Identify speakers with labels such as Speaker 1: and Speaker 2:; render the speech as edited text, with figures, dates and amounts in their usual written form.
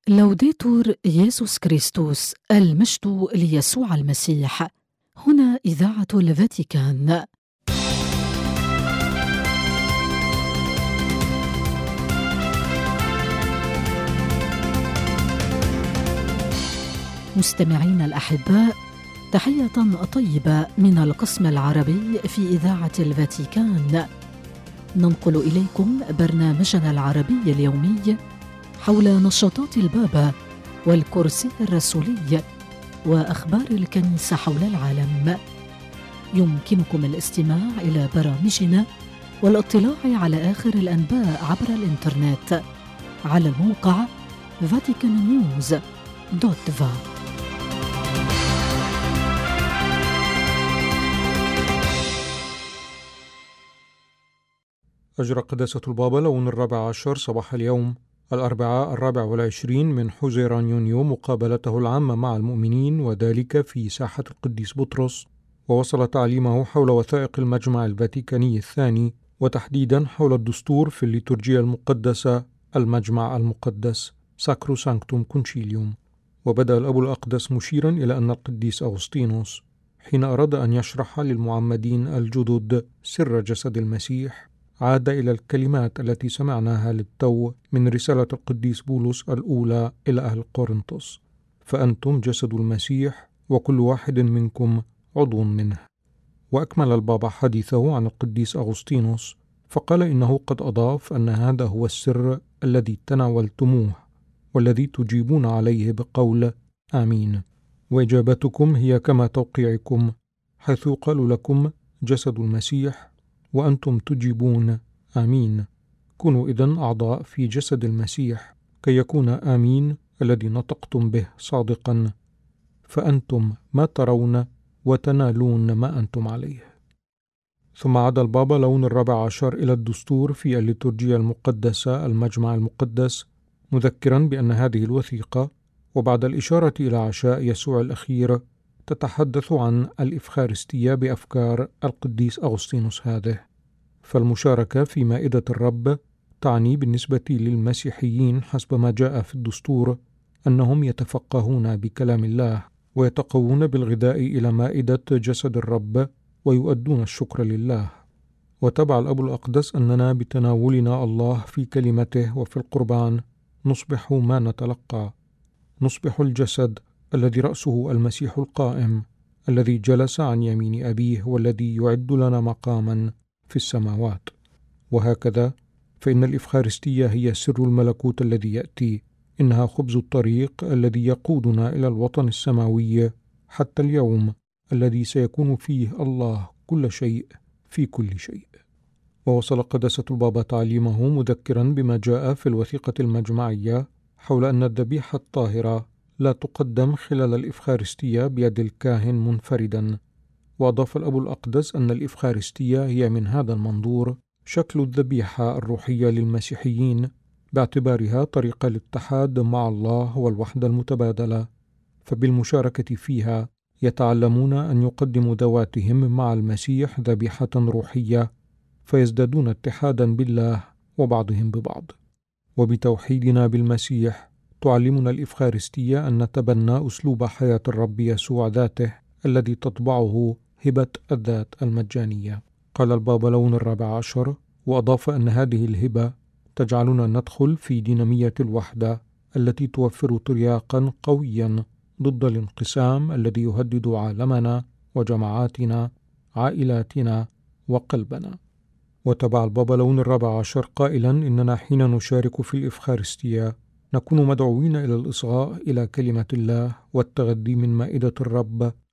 Speaker 1: لوديتور يسوع كريستوس، المجد ليسوع المسيح. هنا إذاعة الفاتيكان. مستمعين الأحباء، تحية طيبة من القسم العربي في إذاعة الفاتيكان. ننقل إليكم برنامجنا العربي اليومي حول نشاطات البابا والكرسي الرسولي وأخبار الكنيسة حول العالم. يمكنكم الاستماع إلى برامجنا والاطلاع على آخر الأنباء عبر الإنترنت على الموقع vaticannews.va.
Speaker 2: أجرى قداسة البابا لون 14 صباح اليوم الأربعاء 24 من حزيران يونيو مقابلته العامة مع المؤمنين، وذلك في ساحة القديس بطرس، ووصل تعليمه حول وثائق المجمع الفاتيكاني الثاني، وتحديدا حول الدستور في الليتورجية المقدسة المجمع المقدس ساكروسانكتوم كونشيليوم. وبدأ الأب الأقدس مشيرا إلى أن القديس أغسطينوس حين أراد أن يشرح للمعمدين الجدد سر جسد المسيح عاد إلى الكلمات التي سمعناها للتو من رسالة القديس بولس الأولى إلى أهل قرنطس: فأنتم جسد المسيح وكل واحد منكم عضو منه. وأكمل البابا حديثه عن القديس أغسطينوس فقال إنه قد أضاف أن هذا هو السر الذي تناولتموه والذي تجيبون عليه بقول آمين، وإجابتكم هي كما توقيعكم، حيث يقال لكم جسد المسيح وأنتم تجيبون آمين. كونوا إذن أعضاء في جسد المسيح كي يكون آمين الذي نطقتم به صادقا، فأنتم ما ترون وتنالون ما أنتم عليه. ثم عاد البابا لون 14 إلى الدستور في الليتورجية المقدسة المجمع المقدس، مذكرا بأن هذه الوثيقة وبعد الإشارة إلى عشاء يسوع الأخير تتحدث عن الإفخارستية بأفكار القديس أغسطينوس هذه. فالمشاركة في مائدة الرب تعني بالنسبة للمسيحيين حسب ما جاء في الدستور أنهم يتفقهون بكلام الله ويتقوون بالغذاء إلى مائدة جسد الرب ويؤدون الشكر لله. وتبع الأب الأقدس أننا بتناولنا الله في كلمته وفي القربان نصبح ما نتلقى، نصبح الجسد الذي رأسه المسيح القائم الذي جلس عن يمين أبيه والذي يعد لنا مقاما في السماوات. وهكذا فإن الإفخارستية هي سر الملكوت الذي يأتي، إنها خبز الطريق الذي يقودنا إلى الوطن السماوي حتى اليوم الذي سيكون فيه الله كل شيء في كل شيء. ووصل قداسة البابا تعليمه مذكرا بما جاء في الوثيقة المجمعية حول أن الذبيحة الطاهرة لا تقدم خلال الإفخارستية بيد الكاهن منفردا. وأضاف الأب الأقدس أن الإفخارستية هي من هذا المنظور شكل الذبيحة الروحية للمسيحيين، باعتبارها طريقة الاتحاد مع الله والوحدة المتبادلة، فبالمشاركة فيها يتعلمون أن يقدموا ذواتهم مع المسيح ذبيحة روحية، فيزدادون اتحادا بالله وبعضهم ببعض. وبتوحيدنا بالمسيح تعلمنا الإفخارستية أن نتبنى أسلوب حياة الرب يسوع ذاته الذي تطبعه هبة الذات المجانية. قال البابا لون 14 وأضاف أن هذه الهبة تجعلنا ندخل في دينامية الوحدة التي توفر ترياقا قويا ضد الانقسام الذي يهدد عالمنا وجماعاتنا عائلاتنا وقلبنا. وتبع البابا لون 14 قائلا إننا حين نشارك في الإفخارستية نكون مدعوين إلى الإصغاء إلى كلمة الله والتغذي من مائدة الرب